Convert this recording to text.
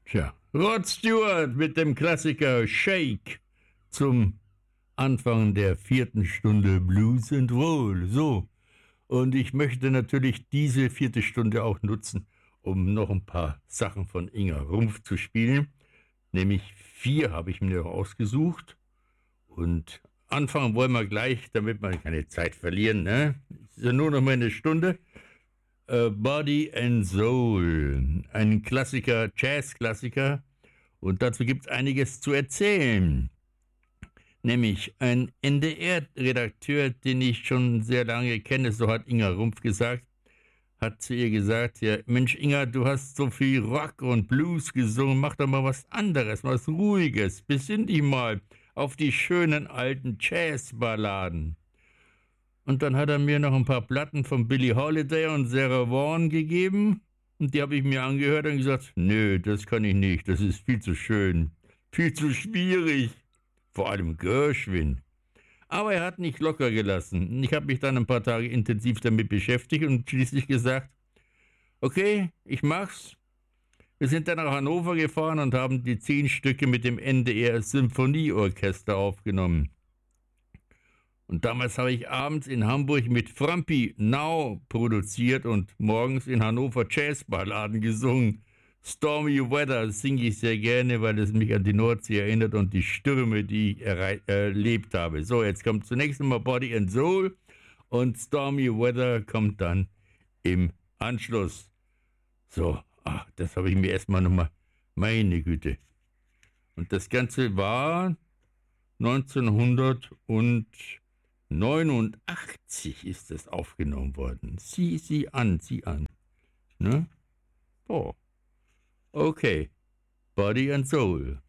Tja, Rod Stewart mit dem Klassiker Shake zum Anfang der 4. Stunde Blues and Roll. So, und ich möchte natürlich diese 4. Stunde auch nutzen, um noch ein paar Sachen von Inga Rumpf zu spielen. Nämlich 4 habe ich mir ausgesucht. Und anfangen wollen wir gleich, damit wir keine Zeit verlieren. Ne? Ist ja nur noch mal eine Stunde. Body and Soul, ein Klassiker, Jazz-Klassiker. Und dazu gibt es einiges zu erzählen. Nämlich ein NDR-Redakteur, den ich schon sehr lange kenne, so hat Inga Rumpf gesagt, hat zu ihr gesagt, ja, Mensch Inga, du hast so viel Rock und Blues gesungen, mach doch mal was anderes, was Ruhiges, besinn dich mal auf die schönen alten Jazzballaden. Und dann hat er mir noch ein paar Platten von Billie Holiday und Sarah Vaughan gegeben und die habe ich mir angehört und gesagt, nö, das kann ich nicht, das ist viel zu schön, viel zu schwierig, vor allem Gershwin. Aber er hat nicht locker gelassen. Ich habe mich dann ein paar Tage intensiv damit beschäftigt und schließlich gesagt, okay, ich mach's. Wir sind dann nach Hannover gefahren und haben die 10 Stücke mit dem NDR Symphonieorchester aufgenommen. Und damals habe ich abends in Hamburg mit Frampi Now produziert und morgens in Hannover Jazzballaden gesungen. Stormy Weather singe ich sehr gerne, weil es mich an die Nordsee erinnert und die Stürme, die ich erlebt habe. So, jetzt kommt zunächst einmal Body and Soul und Stormy Weather kommt dann im Anschluss. So, das habe ich mir erstmal nochmal, meine Güte. Und das Ganze war 1989 ist das aufgenommen worden. Sieh an. Ne? Oh. Okay. Body and Soul.